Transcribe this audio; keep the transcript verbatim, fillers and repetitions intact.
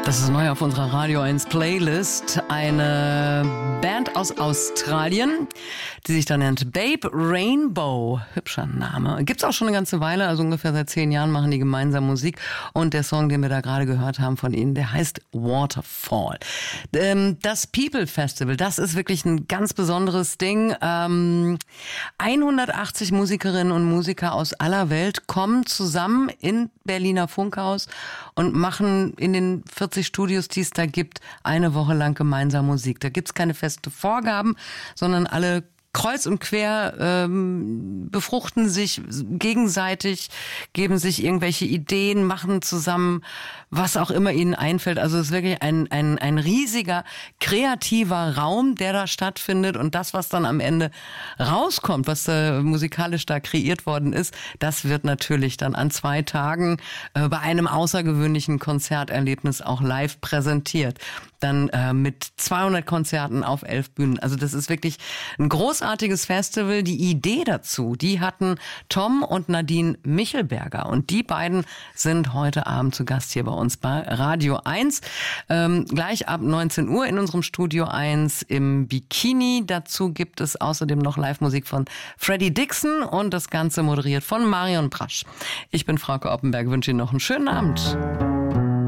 Das ist neu auf unserer Radio eins Playlist. Eine Band aus Australien, die sich da nennt Babe Rainbow. Hübscher Name. Gibt's auch schon eine ganze Weile, also ungefähr seit zehn Jahren machen die gemeinsam Musik. Und der Song, den wir da gerade gehört haben von ihnen, der heißt Waterfall. Das People Festival, das ist wirklich ein ganz besonderes Ding. hundertachtzig Musikerinnen und Musiker aus aller Welt kommen zusammen in Berliner Funkhaus und machen in den vierzig Studios, die es da gibt, eine Woche lang gemeinsam Musik. Da gibt's keine feste Vorgaben, sondern alle kreuz und quer ähm, befruchten sich gegenseitig, geben sich irgendwelche Ideen, machen zusammen, was auch immer ihnen einfällt. Also es ist wirklich ein, ein, ein riesiger, kreativer Raum, der da stattfindet. Und das, was dann am Ende rauskommt, was äh, musikalisch da kreiert worden ist, das wird natürlich dann an zwei Tagen äh, bei einem außergewöhnlichen Konzerterlebnis auch live präsentiert. Dann äh, mit zweihundert Konzerten auf elf Bühnen. Also das ist wirklich ein großartiges Festival. Die Idee dazu, die hatten Tom und Nadine Michelberger. Und die beiden sind heute Abend zu Gast hier bei uns bei Radio eins. Ähm, gleich ab neunzehn Uhr in unserem Studio eins im Bikini. Dazu gibt es außerdem noch Live-Musik von Freddie Dixon und das Ganze moderiert von Marion Brasch. Ich bin Frauke Oppenberg, wünsche Ihnen noch einen schönen Abend.